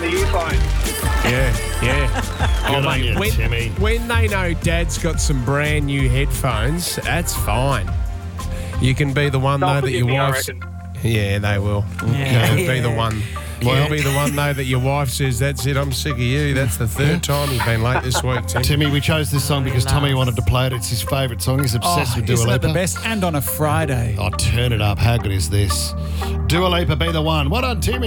the earphone. Yeah. Good on you, Timmy. When they know Dad's got some brand new headphones, that's fine. You can be the one, though, that your I wife's... reckon. Yeah, they will. Yeah. You'll be the one. You'll be the one, though, that your wife says, that's it, I'm sick of you. That's the third time you've been late this week, Tim. Timmy, we chose this song because Tommy wanted to play it. It's his favourite song. He's obsessed with Dua Isn't Lipa. it the best? And on a Friday. Oh, turn it up. How good is this? Dua Lipa, Be the One. What on, Timmy?